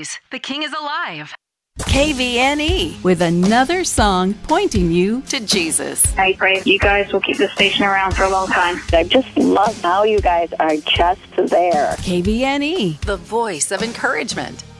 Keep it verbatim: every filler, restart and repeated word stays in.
praise. The King is alive. K V N E with another song pointing you to Jesus. I pray you guys will keep this station around for a long time. I just love how you guys are just there. K V N E, The voice of encouragement.